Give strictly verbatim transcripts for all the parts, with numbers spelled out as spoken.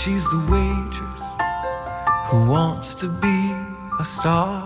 She's the waitress who wants to be a star.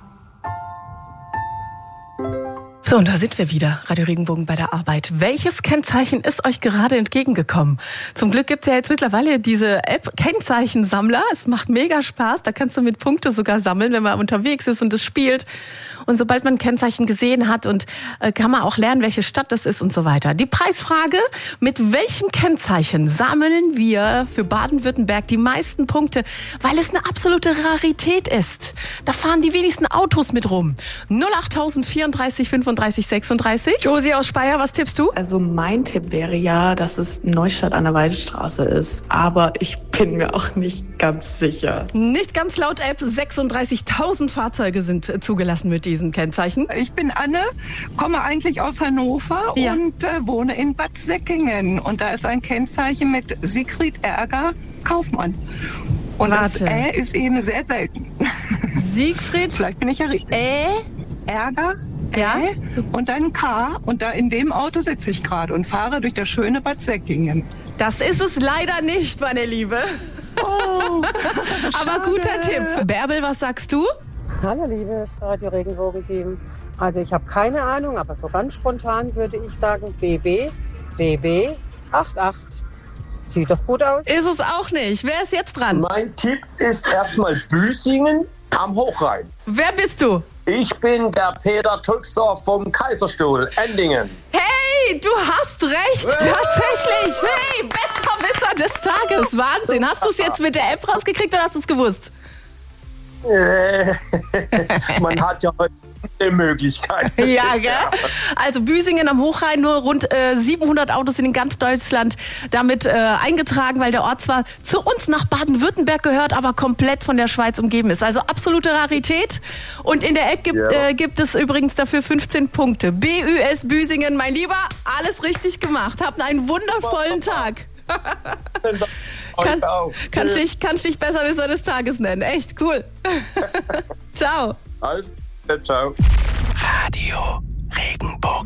So, und da sind wir wieder, Radio Regenbogen bei der Arbeit. Welches Kennzeichen ist euch gerade entgegengekommen? Zum Glück gibt's ja jetzt mittlerweile diese App Kennzeichensammler. Es macht mega Spaß, da kannst du mit Punkte sogar sammeln, wenn man unterwegs ist und es spielt. Und sobald man ein Kennzeichen gesehen hat, und äh, kann man auch lernen, welche Stadt das ist und so weiter. Die Preisfrage: Mit welchem Kennzeichen sammeln wir für Baden-Württemberg die meisten Punkte? Weil es eine absolute Rarität ist. Da fahren die wenigsten Autos mit rum. null acht vierunddreißig fünfunddreißig sechsunddreißig. Josi aus Speyer, was tippst du? Also mein Tipp wäre ja, dass es Neustadt an der Weidestraße ist. Aber ich bin mir auch nicht ganz sicher. Nicht ganz laut App. sechsunddreißigtausend Fahrzeuge sind äh, zugelassen mit diesem Kennzeichen. Ich bin Anne, komme eigentlich aus Hannover Ja. und äh, wohne in Bad Säckingen. Und da ist ein Kennzeichen mit Siegfried Ärger Kaufmann. Und Warte. das Ä ist eben sehr selten. Siegfried Vielleicht bin ich ja richtig. Äh? Ärger, Ja. Ä und dann K. Und da in dem Auto sitze ich gerade und fahre durch das schöne Bad Säckingen. Das ist es leider nicht, meine Liebe. Oh, Aber guter Tipp. Bärbel, was sagst du? Hallo liebes Radio Regenbogen-Team. Also ich habe keine Ahnung, aber so ganz spontan würde ich sagen B B, B B achtundachtzig. Sieht doch gut aus. Ist es auch nicht. Wer ist jetzt dran? Mein Tipp ist erstmal Büsingen am Hochrhein. Wer bist du? Ich bin der Peter Tüxdorf vom Kaiserstuhl, Endingen. Hey, du hast recht. Tatsächlich. Hey, Besserwisser des Tages. Wahnsinn. Hast du es jetzt mit der App rausgekriegt oder hast du es gewusst? Äh, Man hat ja heute eine Möglichkeit. Ja, gell? Also Büsingen am Hochrhein, nur rund äh, siebenhundert Autos sind in ganz Deutschland damit äh, eingetragen, weil der Ort zwar zu uns nach Baden-Württemberg gehört, aber komplett von der Schweiz umgeben ist. Also absolute Rarität. Und in der App gibt, Ja. äh, gibt es übrigens dafür fünfzehn Punkte. B Ü S Büsingen, mein Lieber, alles richtig gemacht. Habt einen wundervollen Tag. Kann, kannst dich, kannst dich Besserwisser des Tages nennen. Echt cool. Ciao. Also, ciao. Radio Regenbogen.